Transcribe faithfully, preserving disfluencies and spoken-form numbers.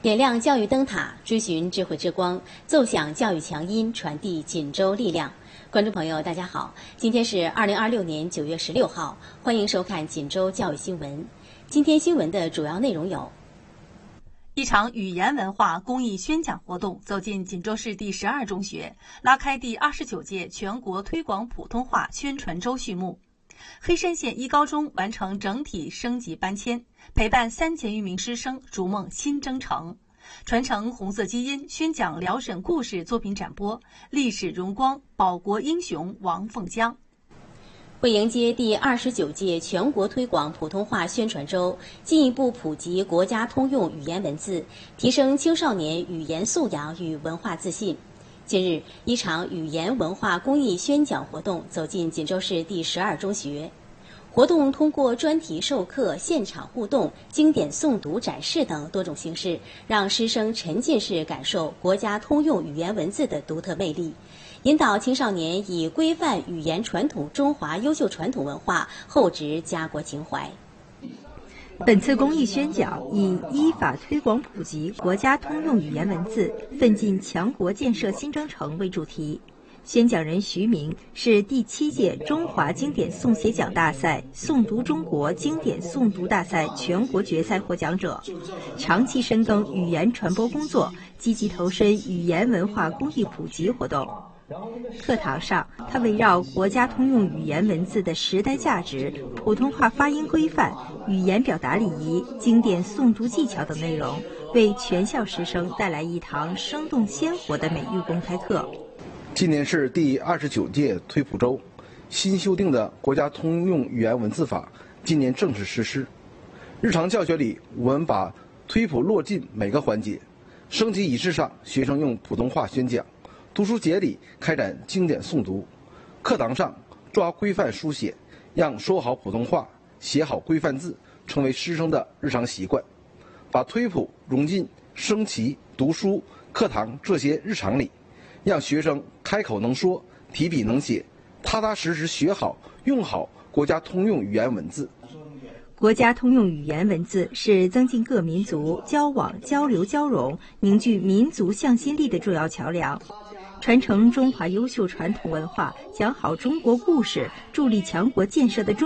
点亮教育灯塔，追寻智慧之光，奏响教育强音，传递锦州力量。观众朋友，大家好，今天是二零二六年九月十六号，欢迎收看锦州教育新闻。今天新闻的主要内容有： 一场语言文化公益宣讲活动走进锦州市第十二中学，拉开第二十九届全国推广普通话宣传周序幕。黑山县一高中完成整体升级搬迁，陪伴三千余名师生逐梦新征程，传承红色基因，宣讲辽沈故事作品展播，历史荣光保国英雄王凤江。 为迎接第二十九届全国推广普通话宣传周，进一步普及国家通用语言文字，提升青少年语言素养与文化自信。近日，一场语言文化公益宣讲活动走进锦州市第十二中学。活动通过专题授课、现场互动、经典诵读展示等多种形式，让师生沉浸式感受国家通用语言文字的独特魅力，引导青少年以规范语言传统中华优秀传统文化，厚植家国情怀。 本次公益宣讲以依法推广普及国家通用语言文字，奋进强国建设新征程为主题。宣讲人徐明是第七届中华经典诵写奖大赛诵读中国经典诵读大赛全国决赛获奖者，长期深耕语言传播工作，积极投身语言文化公益普及活动。课堂上，他围绕国家通用语言文字的时代价值、普通话发音规范、语言表达礼仪、经典诵读技巧等内容，为全校师生带来一堂生动鲜活的美育公开课。 今年是第二十九届推普周，新修订的国家通用语言文字法今年正式实施。日常教学里，我们把推普落进每个环节。升级仪式上，学生用普通话宣讲；读书节里开展经典诵读；课堂上抓规范书写，让说好普通话、写好规范字成为师生的日常习惯。把推普融进升旗、读书、课堂这些日常里，让学生开口能说，提笔能写，踏踏实实学好、用好国家通用语言文字。 国家通用语言文字是增进各民族交往、交流、交融、凝聚民族向心力的重要桥梁，传承中华优秀传统文化，讲好中国故事，助力强国建设的重